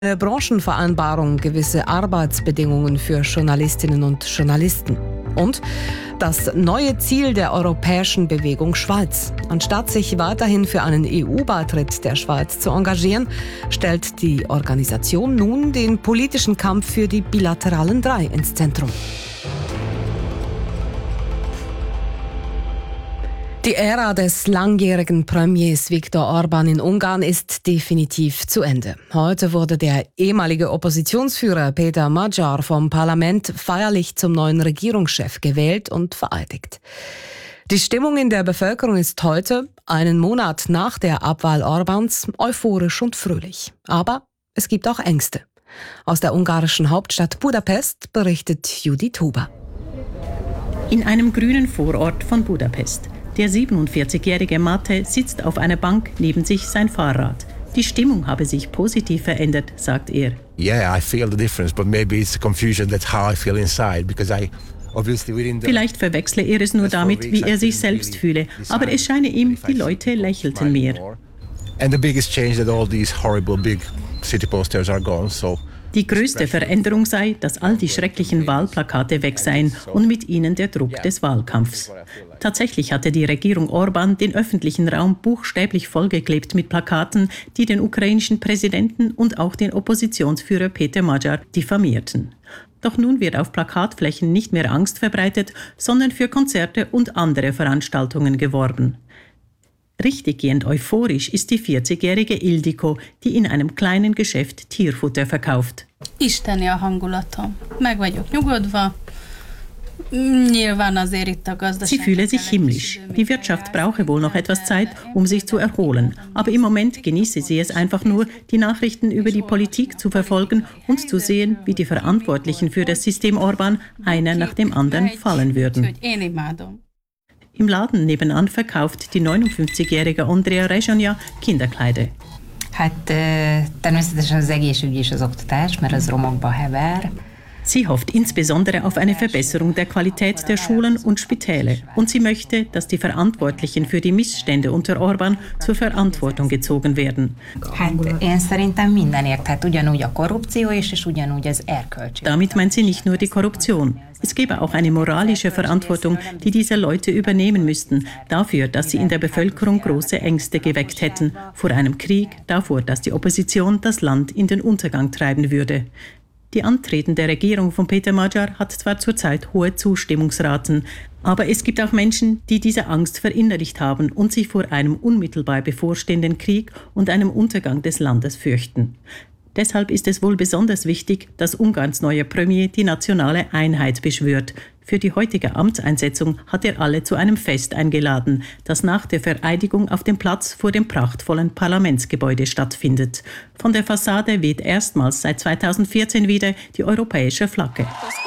Eine Branchenvereinbarung gewisse Arbeitsbedingungen für Journalistinnen und Journalisten. Und das neue Ziel der europäischen Bewegung Schweiz. Anstatt sich weiterhin für einen EU-Beitritt der Schweiz zu engagieren, stellt die Organisation nun den politischen Kampf für die bilateralen 3 ins Zentrum. Die Ära des langjährigen Premiers Viktor Orban in Ungarn ist definitiv zu Ende. Heute wurde der ehemalige Oppositionsführer Péter Magyar vom Parlament feierlich zum neuen Regierungschef gewählt und vereidigt. Die Stimmung in der Bevölkerung ist heute, einen Monat nach der Abwahl Orbans, euphorisch und fröhlich. Aber es gibt auch Ängste. Aus der ungarischen Hauptstadt Budapest berichtet Judith Huber. In einem grünen Vorort von Budapest. Der 47-jährige Mate sitzt auf einer Bank, neben sich sein Fahrrad. Die Stimmung habe sich positiv verändert, sagt er. Yeah, I feel the difference, but maybe it's the confusion that's how I feel inside, because Vielleicht verwechsle er es nur damit, wie er sich selbst fühle, aber es scheine ihm, die Leute lächelten mehr. And the biggest change that all these horrible big city posters are gone, so. Die größte Veränderung sei, dass all die schrecklichen Wahlplakate weg seien und mit ihnen der Druck des Wahlkampfs. Tatsächlich hatte die Regierung Orban den öffentlichen Raum buchstäblich vollgeklebt mit Plakaten, die den ukrainischen Präsidenten und auch den Oppositionsführer Péter Magyar diffamierten. Doch nun wird auf Plakatflächen nicht mehr Angst verbreitet, sondern für Konzerte und andere Veranstaltungen geworben. Richtiggehend euphorisch ist die 40-jährige Ildikó, die in einem kleinen Geschäft Tierfutter verkauft. Isteni a hangulatom. Meg vagyok nyugodva. Sie fühle sich himmlisch. Die Wirtschaft brauche wohl noch etwas Zeit, um sich zu erholen. Aber im Moment genieße sie es einfach nur, die Nachrichten über die Politik zu verfolgen und zu sehen, wie die Verantwortlichen für das System Orban einer nach dem anderen fallen würden. Im Laden nebenan verkauft die 59-jährige Andrea Rezsonja Kinderkleider. Természetesen az egészségügy és az oktatás, mert az romokba hever. Sie hofft insbesondere auf eine Verbesserung der Qualität der Schulen und Spitäle. Und sie möchte, dass die Verantwortlichen für die Missstände unter Orban zur Verantwortung gezogen werden. Én szerintem mindenért, tehát ugyanúgy a korrupció és ugyanúgy az erkölcsi. Damit meint sie nicht nur die Korruption. Es gäbe auch eine moralische Verantwortung, die diese Leute übernehmen müssten, dafür, dass sie in der Bevölkerung große Ängste geweckt hätten, vor einem Krieg, davor, dass die Opposition das Land in den Untergang treiben würde. Die antretende Regierung von Péter Magyar hat zwar zurzeit hohe Zustimmungsraten, aber es gibt auch Menschen, die diese Angst verinnerlicht haben und sich vor einem unmittelbar bevorstehenden Krieg und einem Untergang des Landes fürchten. Deshalb ist es wohl besonders wichtig, dass Ungarns neuer Premier die nationale Einheit beschwört. Für die heutige Amtseinsetzung hat er alle zu einem Fest eingeladen, das nach der Vereidigung auf dem Platz vor dem prachtvollen Parlamentsgebäude stattfindet. Von der Fassade weht erstmals seit 2014 wieder die europäische Flagge.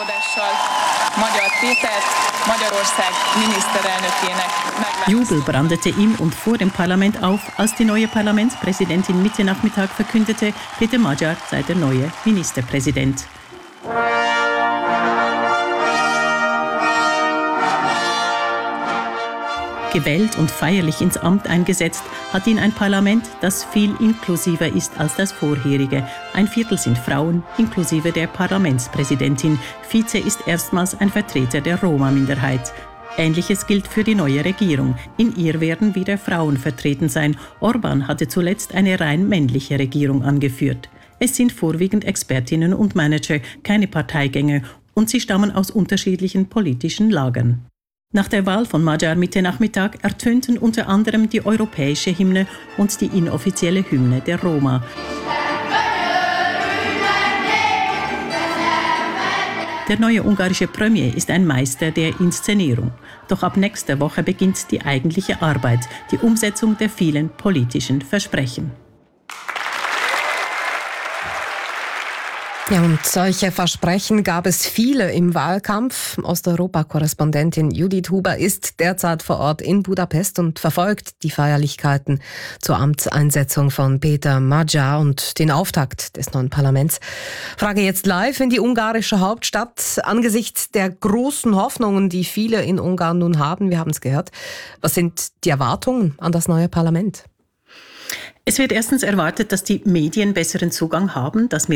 Jubel brandete im und vor dem Parlament auf, als die neue Parlamentspräsidentin Mitte Nachmittag verkündete, Péter Magyar sei der neue Ministerpräsident. Gewählt und feierlich ins Amt eingesetzt, hat ihn ein Parlament, das viel inklusiver ist als das vorherige. 1/4 sind Frauen, inklusive der Parlamentspräsidentin. Vize ist erstmals ein Vertreter der Roma-Minderheit. Ähnliches gilt für die neue Regierung. In ihr werden wieder Frauen vertreten sein. Orban hatte zuletzt eine rein männliche Regierung angeführt. Es sind vorwiegend Expertinnen und Manager, keine Parteigänger, und sie stammen aus unterschiedlichen politischen Lagern. Nach der Wahl von Magyar Mitte Nachmittag ertönten unter anderem die europäische Hymne und die inoffizielle Hymne der Roma. Der neue ungarische Premier ist ein Meister der Inszenierung. Doch ab nächster Woche beginnt die eigentliche Arbeit, die Umsetzung der vielen politischen Versprechen. Ja, und solche Versprechen gab es viele im Wahlkampf. Osteuropa-Korrespondentin Judith Huber ist derzeit vor Ort in Budapest und verfolgt die Feierlichkeiten zur Amtseinsetzung von Péter Magyar und den Auftakt des neuen Parlaments. Frage jetzt live in die ungarische Hauptstadt. Angesichts der großen Hoffnungen, die viele in Ungarn nun haben, wir haben es gehört, was sind die Erwartungen an das neue Parlament? Es wird erstens erwartet, dass die Medien besseren Zugang haben, dass